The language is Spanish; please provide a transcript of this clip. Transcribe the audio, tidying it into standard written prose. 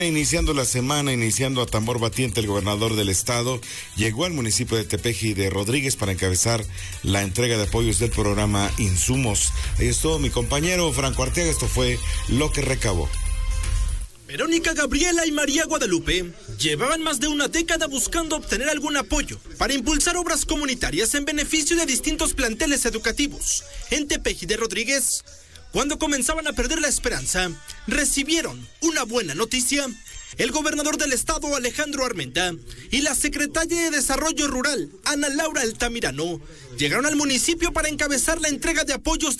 Iniciando la semana, iniciando a tambor batiente, el gobernador del estado llegó al municipio de Tepeji de Rodríguez para encabezar la entrega de apoyos del programa Insumos. Ahí estuvo mi compañero Franco Arteaga, esto fue lo que recabó. Verónica Gabriela y María Guadalupe llevaban más de una década buscando obtener algún apoyo para impulsar obras comunitarias en beneficio de distintos planteles educativos en Tepeji de Rodríguez. Cuando comenzaban a perder la esperanza, recibieron una buena noticia. El gobernador del estado, Alejandro Armenta, y la secretaria de Desarrollo Rural, Ana Laura Altamirano, llegaron al municipio para encabezar la entrega de apoyos